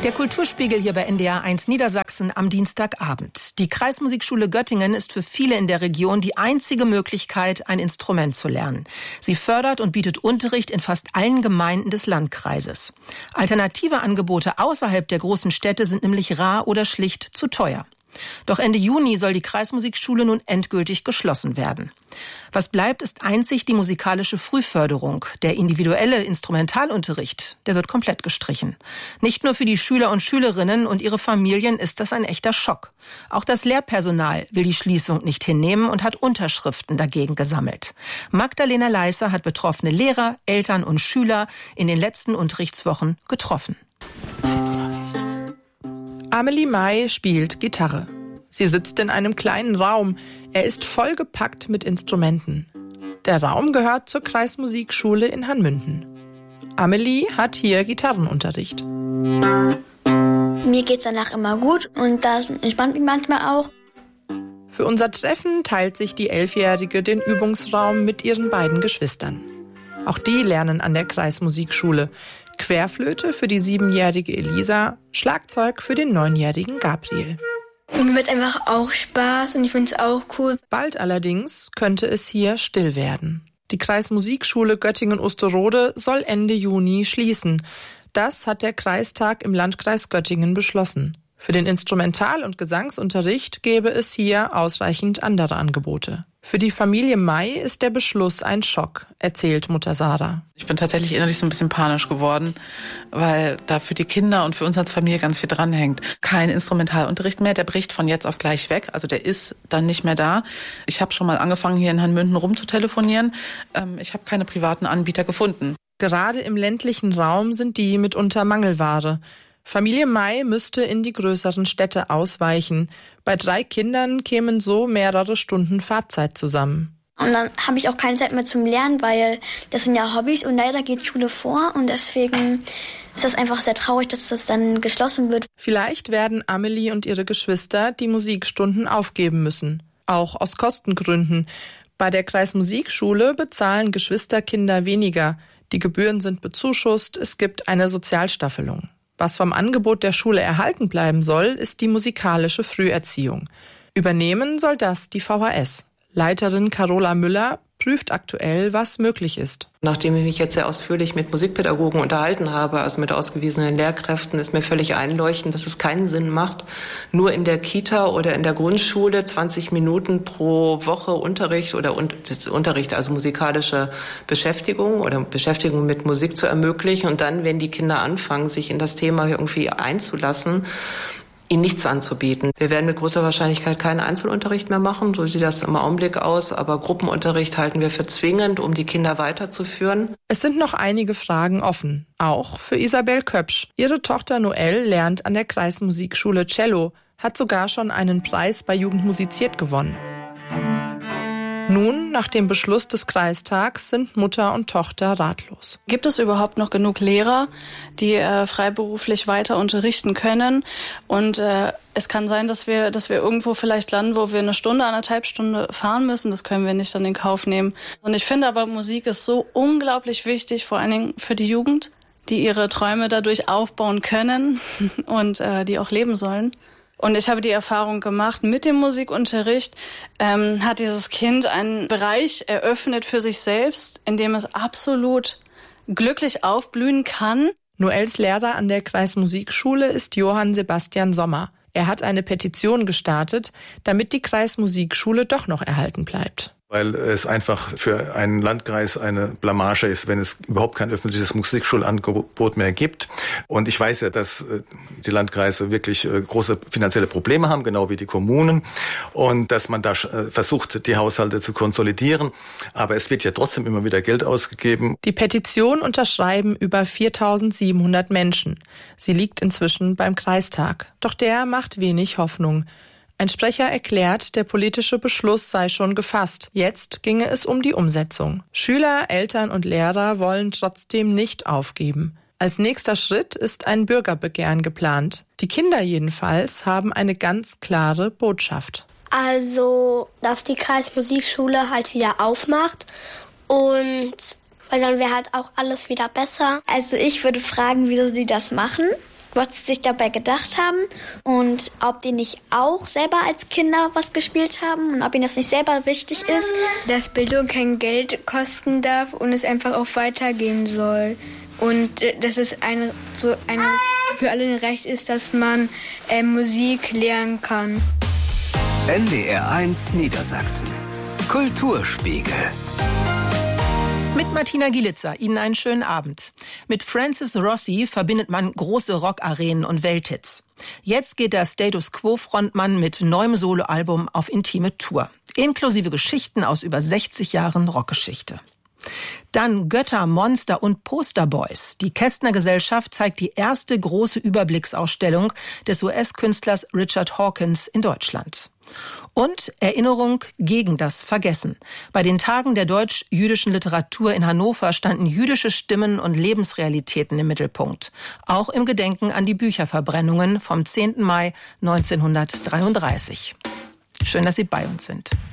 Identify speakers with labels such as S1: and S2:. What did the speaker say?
S1: Der Kulturspiegel hier bei NDR 1 Niedersachsen am Dienstagabend. Die Kreismusikschule Göttingen ist für viele in der Region die einzige Möglichkeit, ein Instrument zu lernen. Sie fördert und bietet Unterricht in fast allen Gemeinden des Landkreises. Alternative Angebote außerhalb der großen Städte sind nämlich rar oder schlicht zu teuer. Doch Ende Juni soll die Kreismusikschule nun endgültig geschlossen werden. Was bleibt, ist einzig die musikalische Frühförderung. Der individuelle Instrumentalunterricht, der wird komplett gestrichen. Nicht nur für die Schüler und Schülerinnen und ihre Familien ist das ein echter Schock. Auch das Lehrpersonal will die Schließung nicht hinnehmen und hat Unterschriften dagegen gesammelt. Magdalena Leisser hat betroffene Lehrer, Eltern und Schüler in den letzten Unterrichtswochen getroffen.
S2: Amelie May spielt Gitarre. Sie sitzt in einem kleinen Raum. Er ist vollgepackt mit Instrumenten. Der Raum gehört zur Kreismusikschule in Hanmünden. Amelie hat hier Gitarrenunterricht.
S3: Mir geht's danach immer gut und das entspannt mich manchmal auch.
S2: Für unser Treffen teilt sich die 11-Jährige den Übungsraum mit ihren beiden Geschwistern. Auch die lernen an der Kreismusikschule. Querflöte für die 7-jährige Elisa, Schlagzeug für den 9-jährigen Gabriel.
S3: Mir macht einfach auch Spaß und ich finde es auch cool.
S2: Bald allerdings könnte es hier still werden. Die Kreismusikschule Göttingen-Osterode soll Ende Juni schließen. Das hat der Kreistag im Landkreis Göttingen beschlossen. Für den Instrumental- und Gesangsunterricht gäbe es hier ausreichend andere Angebote. Für die Familie May ist der Beschluss ein Schock, erzählt Mutter Sarah.
S4: Ich bin tatsächlich innerlich so ein bisschen panisch geworden, weil da für die Kinder und für uns als Familie ganz viel dranhängt. Kein Instrumentalunterricht mehr, der bricht von jetzt auf gleich weg, also der ist dann nicht mehr da. Ich habe schon mal angefangen, hier in Hanmünden rumzutelefonieren. Ich habe keine privaten Anbieter gefunden.
S2: Gerade im ländlichen Raum sind die mitunter Mangelware. Familie May müsste in die größeren Städte ausweichen. Bei 3 Kindern kämen so mehrere Stunden Fahrzeit zusammen.
S3: Und dann habe ich auch keine Zeit mehr zum Lernen, weil das sind ja Hobbys und leider geht Schule vor und deswegen ist das einfach sehr traurig, dass das dann geschlossen wird.
S2: Vielleicht werden Amelie und ihre Geschwister die Musikstunden aufgeben müssen. Auch aus Kostengründen. Bei der Kreismusikschule bezahlen Geschwisterkinder weniger. Die Gebühren sind bezuschusst, es gibt eine Sozialstaffelung. Was vom Angebot der Schule erhalten bleiben soll, ist die musikalische Früherziehung. Übernehmen soll das die VHS. Leiterin Carola Müller prüft aktuell, was möglich ist.
S5: Nachdem ich mich jetzt sehr ausführlich mit Musikpädagogen unterhalten habe, also mit ausgewiesenen Lehrkräften, ist mir völlig einleuchtend, dass es keinen Sinn macht, nur in der Kita oder in der Grundschule 20 Minuten pro Woche Unterricht oder Unterricht, also musikalische Beschäftigung oder Beschäftigung mit Musik zu ermöglichen und dann, wenn die Kinder anfangen, sich in das Thema irgendwie einzulassen, ihnen nichts anzubieten. Wir werden mit großer Wahrscheinlichkeit keinen Einzelunterricht mehr machen, so sieht das im Augenblick aus, aber Gruppenunterricht halten wir für zwingend, um die Kinder weiterzuführen.
S2: Es sind noch einige Fragen offen, auch für Isabel Köpsch. Ihre Tochter Noelle lernt an der Kreismusikschule Cello, hat sogar schon einen Preis bei Jugend musiziert gewonnen. Nun, nach dem Beschluss des Kreistags, sind Mutter und Tochter ratlos.
S6: Gibt es überhaupt noch genug Lehrer, die freiberuflich weiter unterrichten können? Und es kann sein, dass wir irgendwo vielleicht landen, wo wir 1 Stunde, 1,5 Stunden fahren müssen. Das können wir nicht dann in Kauf nehmen. Und ich finde aber, Musik ist so unglaublich wichtig, vor allen Dingen für die Jugend, die ihre Träume dadurch aufbauen können und die auch leben sollen. Und ich habe die Erfahrung gemacht, mit dem Musikunterricht hat dieses Kind einen Bereich eröffnet für sich selbst, in dem es absolut glücklich aufblühen kann.
S2: Noelles Lehrer an der Kreismusikschule ist Johann Sebastian Sommer. Er hat eine Petition gestartet, damit die Kreismusikschule doch noch erhalten bleibt.
S7: Weil es einfach für einen Landkreis eine Blamage ist, wenn es überhaupt kein öffentliches Musikschulangebot mehr gibt. Und ich weiß ja, dass die Landkreise wirklich große finanzielle Probleme haben, genau wie die Kommunen. Und dass man da versucht, die Haushalte zu konsolidieren. Aber es wird ja trotzdem immer wieder Geld ausgegeben.
S2: Die Petition unterschreiben über 4.700 Menschen. Sie liegt inzwischen beim Kreistag. Doch der macht wenig Hoffnung. Ein Sprecher erklärt, der politische Beschluss sei schon gefasst. Jetzt ginge es um die Umsetzung. Schüler, Eltern und Lehrer wollen trotzdem nicht aufgeben. Als nächster Schritt ist ein Bürgerbegehren geplant. Die Kinder jedenfalls haben eine ganz klare Botschaft.
S3: Also, dass die Kreismusikschule halt wieder aufmacht und weil dann wäre halt auch alles wieder besser. Also ich würde fragen, wieso sie das machen. was sie sich dabei gedacht haben und ob die nicht auch selber als Kinder was gespielt haben und ob ihnen das nicht selber wichtig ist.
S8: Dass Bildung kein Geld kosten darf und es einfach auch weitergehen soll. Und dass es für alle ein Recht ist, dass man Musik lernen kann.
S9: NDR 1 Niedersachsen. Kulturspiegel.
S1: Mit Martina Gielitzer, Ihnen einen schönen Abend. Mit Francis Rossi verbindet man große Rockarenen und Welthits. Jetzt geht der Status Quo-Frontmann mit neuem Soloalbum auf intime Tour. Inklusive Geschichten aus über 60 Jahren Rockgeschichte. Dann Götter, Monster und Posterboys. Die Kästner Gesellschaft zeigt die erste große Überblicksausstellung des US-Künstlers Richard Hawkins in Deutschland. Und Erinnerung gegen das Vergessen. Bei den Tagen der deutsch-jüdischen Literatur in Hannover standen jüdische Stimmen und Lebensrealitäten im Mittelpunkt. Auch im Gedenken an die Bücherverbrennungen vom 10. Mai 1933. Schön, dass Sie bei uns sind.